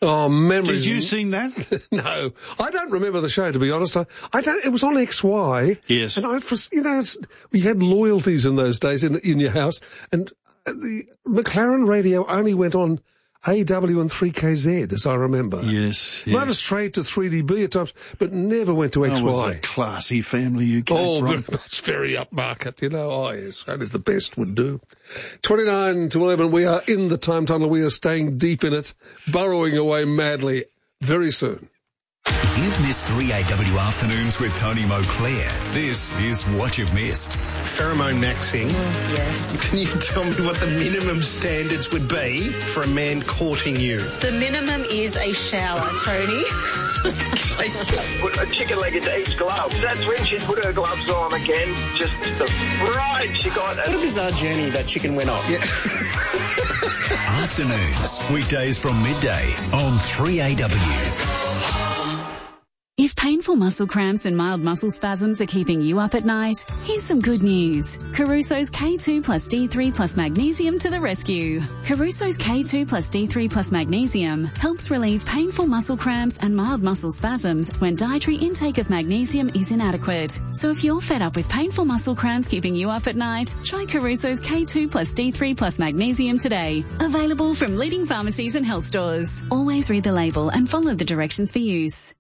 Oh, memories. Did you sing that? No, I don't remember the show, to be honest. I don't. It was on XY. Yes. And we had loyalties in those days in your house, and the McLaren radio only went on AW and 3KZ, as I remember. Yes. Might have strayed to 3DB at times, but never went to XY. Oh, it was a classy family you came from. It's very upmarket, yes. Only the best would do. 29 to 11, we are in the time tunnel. We are staying deep in it, burrowing away madly very soon. If you've missed 3AW Afternoons with Tony Moclair, this is what you've missed. Pheromone maxing. Yes. Can you tell me what the minimum standards would be for a man courting you? The minimum is a shower, Tony. Put a chicken leg into each glove. That's when she put her gloves on again. Just the fright she got. What a bizarre journey that chicken went on. Yeah. Afternoons, weekdays from midday on 3AW. If painful muscle cramps and mild muscle spasms are keeping you up at night, here's some good news. Caruso's K2 plus D3 plus magnesium to the rescue. Caruso's K2 plus D3 plus magnesium helps relieve painful muscle cramps and mild muscle spasms when dietary intake of magnesium is inadequate. So if you're fed up with painful muscle cramps keeping you up at night, try Caruso's K2 plus D3 plus magnesium today. Available from leading pharmacies and health stores. Always read the label and follow the directions for use.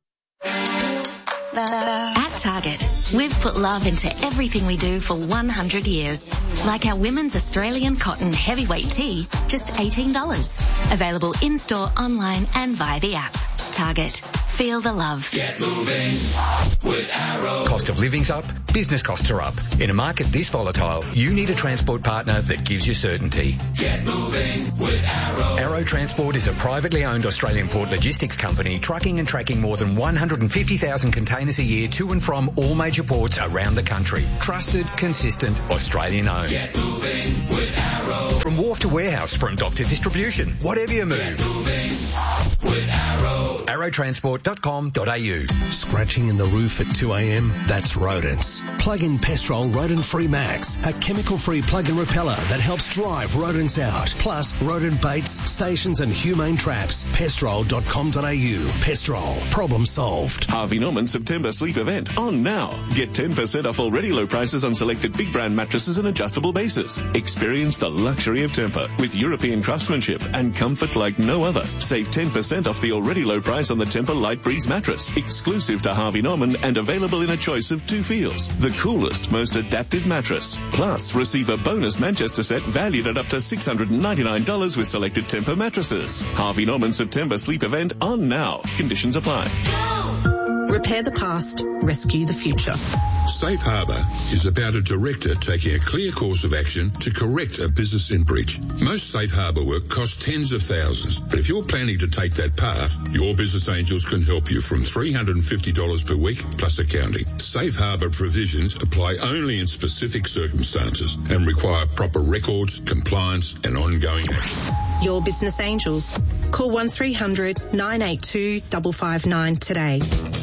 At Target, we've put love into everything we do for 100 years. Like our women's Australian cotton heavyweight tee, just $18. Available in-store, online and via the app. Target. Feel the love. Get moving with Arrow. Cost of living's up, business costs are up. In a market this volatile, you need a transport partner that gives you certainty. Get moving with Arrow. Arrow Transport is a privately owned Australian port logistics company trucking and tracking more than 150,000 containers a year to and from all major ports around the country. Trusted, consistent, Australian owned. Get moving with Arrow. From wharf to warehouse, front dock to distribution, whatever you move. Get moving with Arrow. Arrowtransport.com.au. Scratching in the roof at 2 a.m? That's rodents. Plug in Pestrol Rodent Free Max, a chemical-free plug-in repeller that helps drive rodents out. Plus, rodent baits, stations and humane traps. Pestrol.com.au. Pestrol. Problem solved. Harvey Norman September sleep event on now. Get 10% off already low prices on selected big brand mattresses and adjustable bases. Experience the luxury of Tempur with European craftsmanship and comfort like no other. Save 10% off the already low price on the Tempur Light Breeze mattress, exclusive to Harvey Norman and available in a choice of 2 feels. The coolest, most adaptive mattress. Plus, receive a bonus Manchester set valued at up to $699 with selected Tempur mattresses. Harvey Norman September sleep event on now. Conditions apply. Repair the past, rescue the future. Safe Harbour is about a director taking a clear course of action to correct a business in breach. Most Safe Harbour work costs tens of thousands, but if you're planning to take that path, your business angels can help you from $350 per week plus accounting. Safe Harbour provisions apply only in specific circumstances and require proper records, compliance and ongoing action. Your business angels. Call 1300 982 559 today.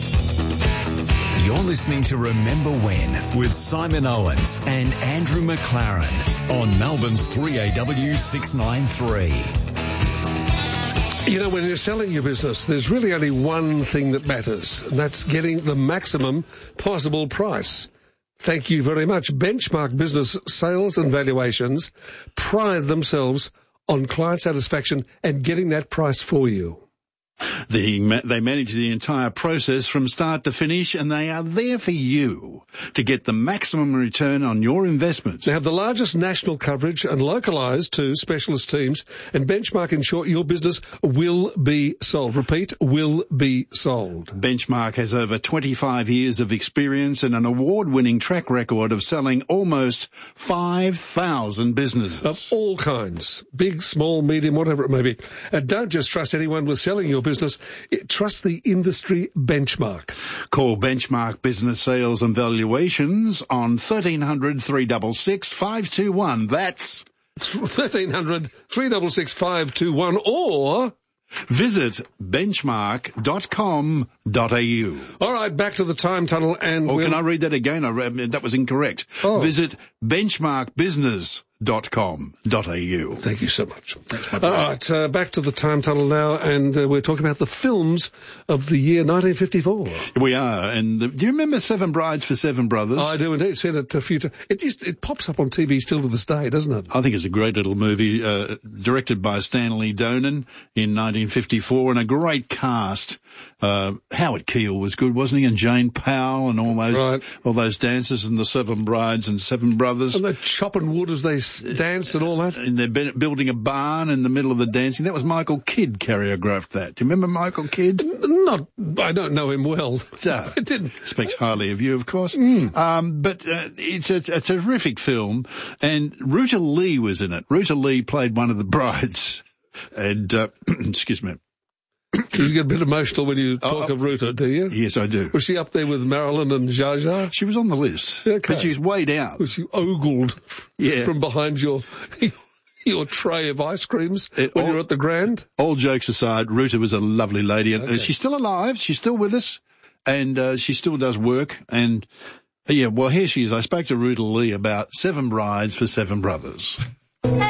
You're listening to Remember When with Simon Owens and Andrew McLaren on Melbourne's 3AW 693. You know, when you're selling your business, there's really only one thing that matters, and that's getting the maximum possible price. Thank you very much. Benchmark Business Sales and Valuations pride themselves on client satisfaction and getting that price for you. They manage the entire process from start to finish, and they are there for you to get the maximum return on your investments. They have the largest national coverage and localised to specialist teams, and Benchmark ensure your business will be sold. Repeat, will be sold. Benchmark has over 25 years of experience and an award-winning track record of selling almost 5,000 businesses. Of all kinds, big, small, medium, whatever it may be. And don't just trust anyone with selling your business. Trust the industry benchmark. Call Benchmark Business Sales and Valuations on 1300 366 521. That's 1300 366 521, or visit benchmark.com.au. All right, back to the time tunnel. And can I read that again? That was incorrect. Visit benchmarkbusiness.com.au. Thank Thank you so much. All right, back to the time tunnel now, and we're talking about the films of the year 1954. We are, and do you remember Seven Brides for Seven Brothers? I do indeed. Said it a few times. It pops up on TV still to this day, doesn't it? I think it's a great little movie, directed by Stanley Donen in 1954, and a great cast. Howard Keel was good, wasn't he? And Jane Powell and all those dancers and the Seven Brides and Seven Brothers. And they're chopping wood as they dance and all that. And they're building a barn in the middle of the dancing. That was Michael Kidd choreographed that. Do you remember Michael Kidd? I don't know him well. I didn't. Speaks highly of you, of course. But it's a terrific film, and Ruta Lee was in it. Ruta Lee played one of the brides. And, excuse me. Do you get a bit emotional when you talk of Ruta, do you? Yes, I do. Was she up there with Marilyn and Zsa Zsa? She was on the list. Okay. But she's way down. Was she ogled from behind your tray of ice creams when you're at the Grand? All jokes aside, Ruta was a lovely lady. And she's still alive. She's still with us. And she still does work. And, here she is. I spoke to Ruta Lee about Seven Brides for Seven Brothers.